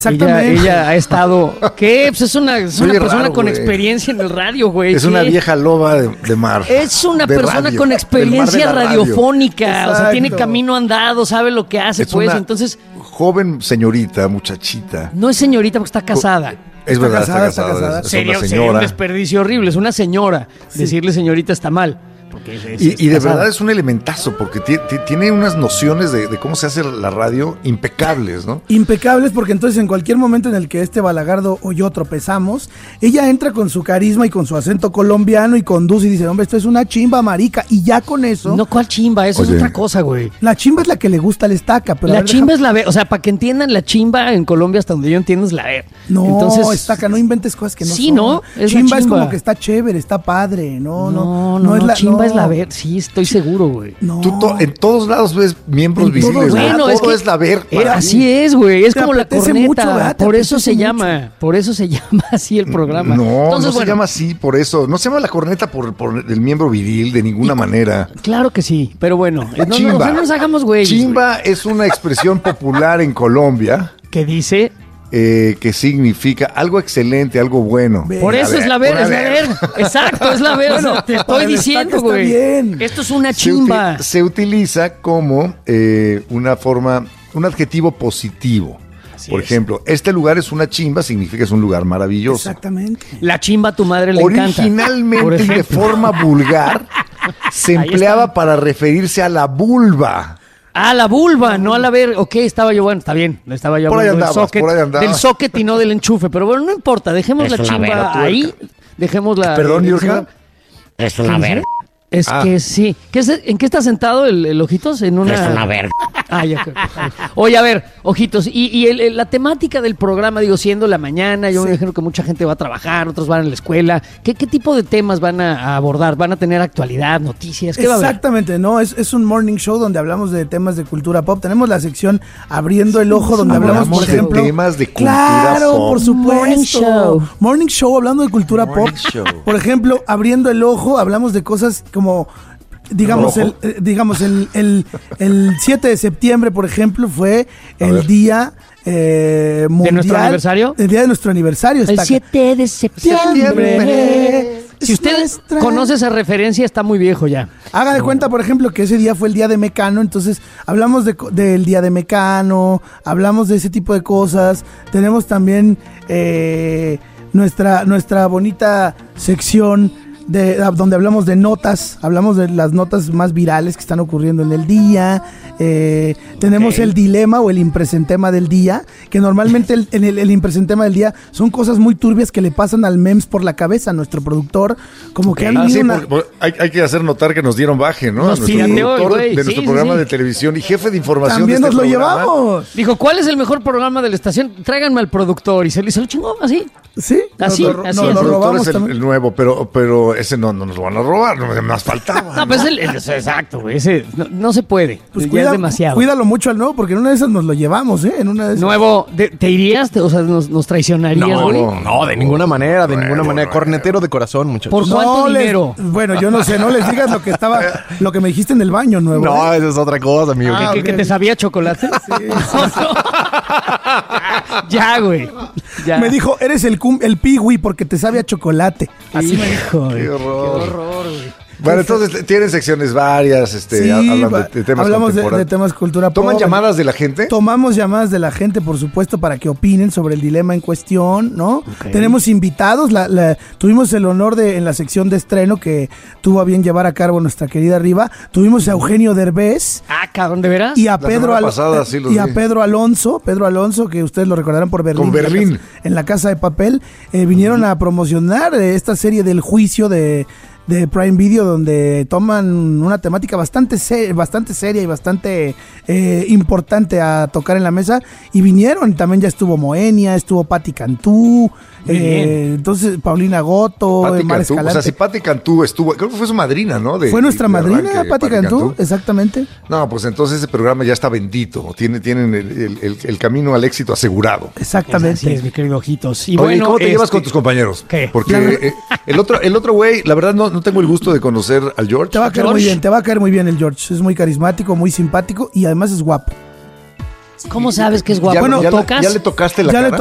Ella ha estado... ¿Qué? Pues es una persona con experiencia en el radio, güey. Es una vieja loba de mar. Es una persona radio, con experiencia radiofónica. Exacto. O sea, tiene camino andado, sabe lo que hace, pues. Entonces, joven señorita, muchachita. no es señorita porque está casada. Es verdad, está casada. Es una Sería un señora. desperdicio horrible. Es una señora. Sí. Decirle señorita está mal. Y de verdad es un elementazo, porque tiene unas nociones de cómo se hace la radio impecables, ¿no? Impecables, porque entonces en cualquier momento en el que este Balagardo o yo tropezamos, ella entra con su carisma y con su acento colombiano y conduce y dice, hombre, esto es una chimba, marica. Y ya con eso... No, ¿cuál chimba? Eso es otra cosa, güey. La chimba es la que le gusta al Estaca. Pero la chimba es la ver. O sea, para que entiendan, la chimba en Colombia, hasta donde yo entiendo, es la ver. No, entonces, Estaca, no inventes cosas que no sí, son. ¿no? Es chimba la es como que está chévere, está padre. No es la chimba es la ver. Sí, estoy seguro, güey. No. Tú en todos lados ves miembros visibles, güey. Bueno, todo es la ver. Así es, güey. Es como la corneta. Mucho, por eso se llama así el programa. No, entonces, no se llama así por eso. No se llama la corneta por el miembro viril de ninguna manera. Claro que sí, pero bueno. No nos hagamos güey. Chimba es una expresión popular en Colombia. ¿Qué dice? Que significa algo excelente, algo bueno. Por eso es la ver, es la ver. Exacto, es la ver. Bueno, te estoy diciendo, güey. Esto es una chimba. Se utiliza como una forma, un adjetivo positivo. Por ejemplo, este lugar es una chimba, significa que es un lugar maravilloso. Exactamente. La chimba a tu madre le encanta. Originalmente y de forma vulgar se empleaba para referirse a la vulva. Ah, la vulva, no a la ver. Ok, estaba yo, bueno, está bien. Estaba yo hablando del socket y no del enchufe. Pero bueno, no importa, dejemos la chimba ahí. Dejemos la... Perdón, Yurka. Es una verga. Es que sí. ¿En qué está sentado el Ojitos? En una... Es una verga. Ah, ya creo. Oye, a ver, Ojitos, y la temática del programa, digo, siendo la mañana, yo me imagino que mucha gente va a trabajar, otros van a la escuela. ¿Qué tipo de temas van a abordar? ¿Van a tener actualidad, noticias? ¿Qué va a haber? Exactamente, ¿no? Es un morning show donde hablamos de temas de cultura pop. Tenemos la sección Abriendo el Ojo, donde hablamos, por ejemplo... de temas de cultura claro, pop. Por supuesto. Morning show hablando de cultura pop. Por ejemplo, Abriendo el Ojo, hablamos de cosas como... Digamos, el 7 de septiembre, por ejemplo, fue el día mundial. ¿De nuestro aniversario? El día de nuestro aniversario. El 7 de septiembre. Si usted conoce esa referencia, está muy viejo ya. Haga de cuenta, por ejemplo, que ese día fue el día de Mecano, entonces hablamos del día de Mecano, hablamos de ese tipo de cosas. Tenemos también nuestra bonita sección donde hablamos de notas, hablamos de las notas más virales que están ocurriendo en el día. Tenemos el dilema o el impresentema del día, que normalmente el impresentema del día son cosas muy turbias que le pasan al MEMS por la cabeza a nuestro productor, como que hay que hacer notar que nos dieron baje, ¿no? Nuestro productor de nuestro programa de televisión y jefe de información también de este nos lo programa. Llevamos. Dijo, ¿cuál es el mejor programa de la estación? Tráiganme al productor. Y se lo chingó, así. Sí, así. El productor es el nuevo, pero ese no nos lo van a robar, nos faltaba. No, pues exacto, güey, ese no se puede. Pues ya es demasiado. Cuídalo mucho al nuevo, porque en una de esas nos lo llevamos, ¿eh? En una de esas. Nuevo, ¿te irías? O sea, ¿nos traicionarías, güey? No, de ninguna manera, Cornetero de corazón, muchachos. ¿Por cuánto dinero? Bueno, yo no sé, no les digas lo que me dijiste en el baño, nuevo. No, esa es otra cosa, amigo. ¿Que te sabía chocolate? Sí. Ya, güey. Ya. Me dijo, eres el Piwi porque te sabe a chocolate. Así me dijo. Qué horror. Qué horror, güey. Bueno, entonces tienen secciones varias, hablando de temas hablamos contemporáneos. de temas cultura pop. ¿Toman llamadas de la gente? Tomamos llamadas de la gente, por supuesto, para que opinen sobre el dilema en cuestión, ¿no? Okay. Tenemos invitados, tuvimos el honor en la sección de estreno que tuvo a bien llevar a cabo nuestra querida Riva, tuvimos a Eugenio Derbez. Ah, cabrón, ¿de veras? Y a Pedro Alonso, que ustedes lo recordarán por Berlín. Con Berlín. En la Casa de Papel, vinieron a promocionar esta serie del juicio de Prime Video, donde toman una temática bastante seria y bastante importante a tocar en la mesa, y vinieron, también ya estuvo Moenia, estuvo Patti Cantú, entonces Paulina Goto, Mar Escalante. O sea, si Patti Cantú estuvo, creo que fue su madrina, ¿no? Fue nuestra madrina, Patti Cantú, exactamente. No, pues entonces ese programa ya está bendito, tienen el camino al éxito asegurado. Exactamente. Así es, mi querido Ojitos. Y oye, bueno, ¿cómo te llevas con tus compañeros? ¿Qué? Porque el otro güey, la verdad no tengo el gusto de conocer al George. Te va a caer muy bien el George. Es muy carismático, muy simpático y además es guapo. ¿Cómo sabes que es guapo? ¿Ya, Bueno, ya, ¿tocas? ¿Ya le tocaste la Ya le cara?